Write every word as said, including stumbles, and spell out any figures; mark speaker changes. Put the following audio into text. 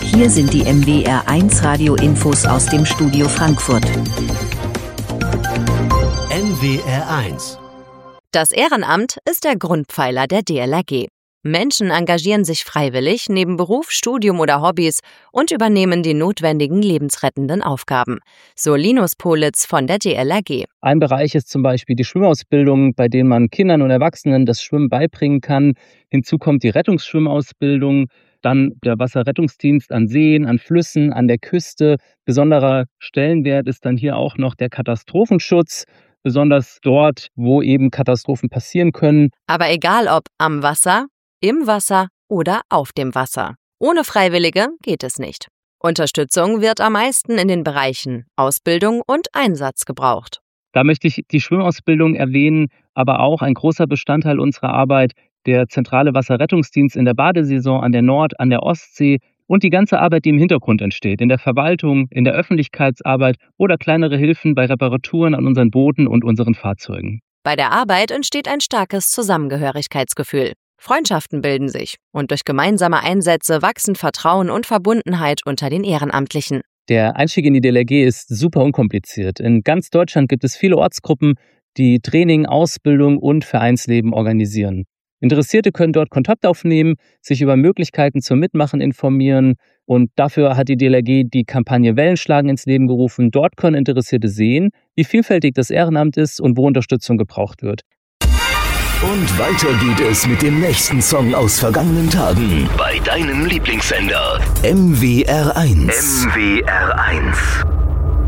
Speaker 1: Hier sind die M W R eins Radio-Infos aus dem Studio Frankfurt.
Speaker 2: M W R eins.
Speaker 3: Das Ehrenamt ist der Grundpfeiler der D L R G. Menschen engagieren sich freiwillig neben Beruf, Studium oder Hobbys und übernehmen die notwendigen lebensrettenden Aufgaben. So Linus Politz von der D L R G.
Speaker 4: Ein Bereich ist zum Beispiel die Schwimmausbildung, bei denen man Kindern und Erwachsenen das Schwimmen beibringen kann. Hinzu kommt die Rettungsschwimmausbildung, dann der Wasserrettungsdienst an Seen, an Flüssen, an der Küste. Besonderer Stellenwert ist dann hier auch noch der Katastrophenschutz, besonders dort, wo eben Katastrophen passieren können.
Speaker 3: Aber egal ob am Wasser, im Wasser oder auf dem Wasser. Ohne Freiwillige geht es nicht. Unterstützung wird am meisten in den Bereichen Ausbildung und Einsatz gebraucht.
Speaker 4: Da möchte ich die Schwimmausbildung erwähnen, aber auch ein großer Bestandteil unserer Arbeit, der zentrale Wasserrettungsdienst in der Badesaison an der Nord-, an der Ostsee und die ganze Arbeit, die im Hintergrund entsteht, in der Verwaltung, in der Öffentlichkeitsarbeit oder kleinere Hilfen bei Reparaturen an unseren Booten und unseren Fahrzeugen.
Speaker 3: Bei der Arbeit entsteht ein starkes Zusammengehörigkeitsgefühl. Freundschaften bilden sich und durch gemeinsame Einsätze wachsen Vertrauen und Verbundenheit unter den Ehrenamtlichen.
Speaker 4: Der Einstieg in die D L R G ist super unkompliziert. In ganz Deutschland gibt es viele Ortsgruppen, die Training, Ausbildung und Vereinsleben organisieren. Interessierte können dort Kontakt aufnehmen, sich über Möglichkeiten zum Mitmachen informieren und dafür hat die D L R G die Kampagne Wellenschlagen ins Leben gerufen. Dort können Interessierte sehen, wie vielfältig das Ehrenamt ist und wo Unterstützung gebraucht wird.
Speaker 2: Und weiter geht es mit dem nächsten Song aus vergangenen Tagen bei deinem Lieblingssender M W R eins. M W R eins.